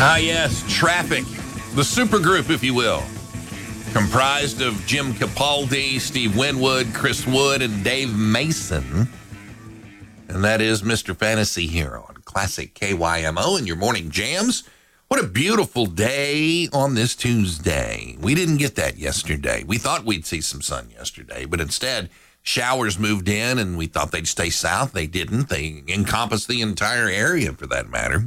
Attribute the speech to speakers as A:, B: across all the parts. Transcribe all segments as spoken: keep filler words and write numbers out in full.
A: Ah, yes, Traffic, the supergroup, if you will, comprised of Jim Capaldi, Steve Winwood, Chris Wood, and Dave Mason. And that is Mister Fantasy here on Classic K Y M O and your morning jams. What a beautiful day on this Tuesday. We didn't get that yesterday. We thought we'd see some sun yesterday, but instead, showers moved in, and we thought they'd stay south. They didn't. They encompassed the entire area, for that matter.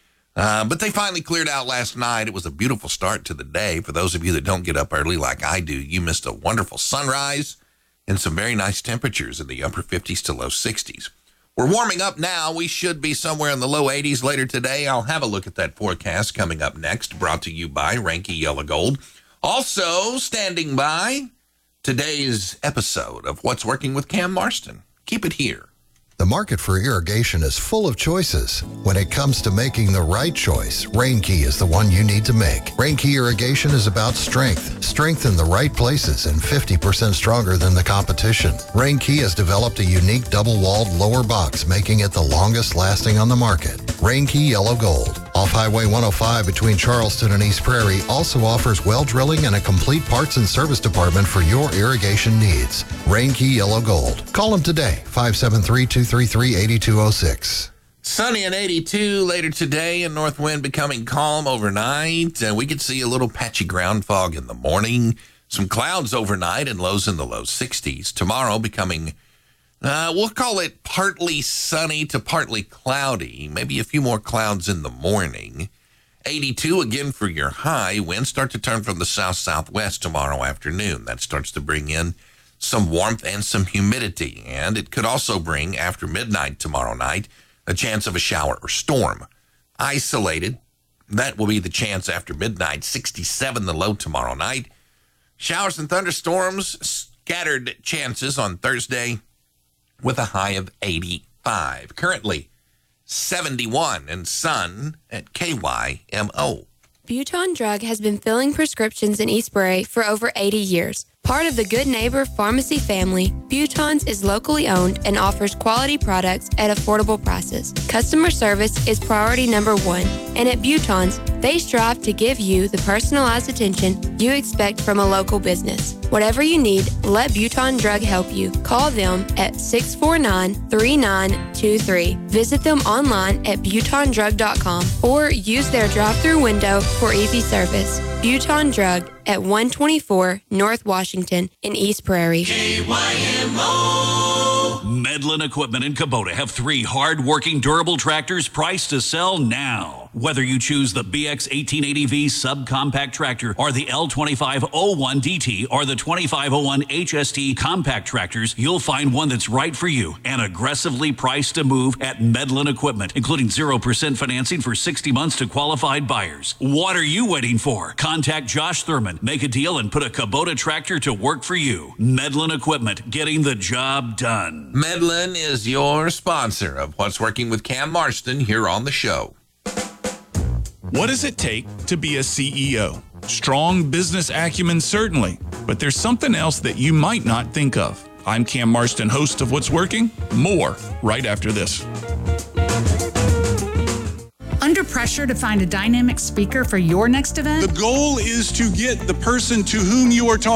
A: Uh, but they finally cleared out last night. It was a beautiful start to the day. For those of you that don't get up early like I do, you missed a wonderful sunrise and some very nice temperatures in the upper fifties to low sixties. We're warming up now. We should be somewhere in the low eighties later today. I'll have a look at that forecast coming up next, brought to you by Ranky Yellow Gold. Also standing by, today's episode of What's Working with Cam Marston. Keep it here.
B: The market for irrigation is full of choices. When it comes to making the right choice, Rainkey is the one you need to make. Rainkey irrigation is about strength, strength in the right places, and fifty percent stronger than the competition. Rainkey has developed a unique double-walled lower box, making it the longest lasting on the market. Rainkey Yellow Gold, off Highway one oh five between Charleston and East Prairie, also offers well drilling and a complete parts and service department for your irrigation needs. Rainkey Yellow Gold. Call them today, five seven three, two three three, eight two zero six.
A: Sunny and eighty-two later today, and north wind becoming calm overnight. Uh, we could see a little patchy ground fog in the morning. Some clouds overnight and lows in the low sixties. Tomorrow becoming, uh, we'll call it partly sunny to partly cloudy. Maybe a few more clouds in the morning. eighty-two again for your high. Winds start to turn from the south-southwest tomorrow afternoon. That starts to bring in some warmth and some humidity, and it could also bring, after midnight tomorrow night, a chance of a shower or storm. Isolated, that will be the chance after midnight, sixty-seven the low tomorrow night. Showers and thunderstorms, scattered chances on Thursday with a high of eighty-five. Currently, seventy-one and sun at K Y M O.
C: Buton Drug has been filling prescriptions in East Prairie for over eighty years. Part of the Good Neighbor Pharmacy family, Buton's is locally owned and offers quality products at affordable prices. Customer service is priority number one, and at Buton's, they strive to give you the personalized attention you expect from a local business. Whatever you need, let Buton Drug help you. Call them at six four nine, three nine two three. Visit them online at buton drug dot com or use their drive-thru window for easy service. Buton Drug at one twenty-four North Washington in East Prairie.
D: K Y M O. Medlin Equipment in Kubota have three hard-working, durable tractors priced to sell now. Whether you choose the B X eighteen eighty V subcompact tractor or the L twenty-five oh one D T or the twenty-five oh one H S T compact tractors, you'll find one that's right for you and aggressively priced to move at Medlin Equipment, including zero percent financing for sixty months to qualified buyers. What are you waiting for? Contact Josh Thurman, make a deal, and put a Kubota tractor to work for you. Medlin Equipment, getting the job done.
A: Medlin is your sponsor of What's Working with Cam Marston here on the show.
E: What does it take to be a C E O? Strong business acumen, certainly, but there's something else that you might not think of. I'm Cam Marston, host of What's Working. More right after this.
F: Under pressure to find a dynamic speaker for your next event?
G: The goal is to get the person to whom you are talking